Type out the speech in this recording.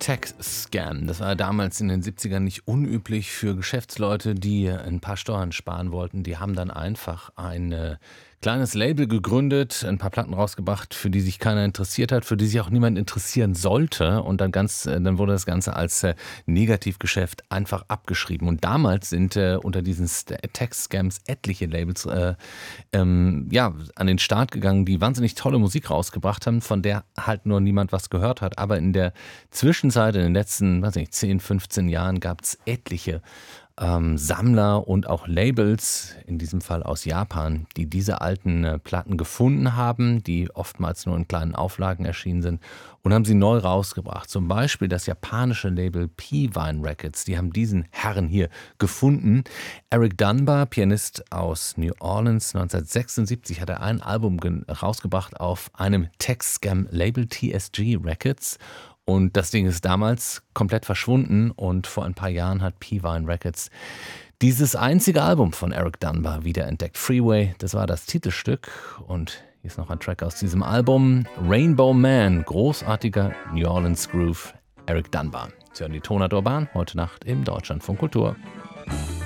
Tax-Scam. Das war damals in den 70ern nicht unüblich für Geschäftsleute, die ein paar Steuern sparen wollten. Die haben dann einfach ein kleines Label gegründet, ein paar Platten rausgebracht, für die sich keiner interessiert hat, für die sich auch niemand interessieren sollte. Und dann wurde das Ganze als Negativgeschäft einfach abgeschrieben. Und damals sind unter diesen Tax-Scams etliche Labels an den Start gegangen, die wahnsinnig tolle Musik rausgebracht haben, von der halt nur niemand was gehört hat. Aber in der Zwischenzeit, in den letzten, 10, 15 Jahren, gab es etliche Sammler und auch Labels, in diesem Fall aus Japan, die diese alten Platten gefunden haben, die oftmals nur in kleinen Auflagen erschienen sind und haben sie neu rausgebracht. Zum Beispiel das japanische Label P-Vine Records, die haben diesen Herren hier gefunden. Eric Dunbar, Pianist aus New Orleans, 1976 hat er ein Album rausgebracht auf einem Tax-Scam-Label TSG Records. Und das Ding ist damals komplett verschwunden und vor ein paar Jahren hat P-Vine Records dieses einzige Album von Eric Dunbar wiederentdeckt. Freeway, das war das Titelstück und hier ist noch ein Track aus diesem Album. Rainbow Man, großartiger New Orleans Groove, Eric Dunbar. Sie hören die Tonart Urban, heute Nacht im Deutschlandfunk Kultur.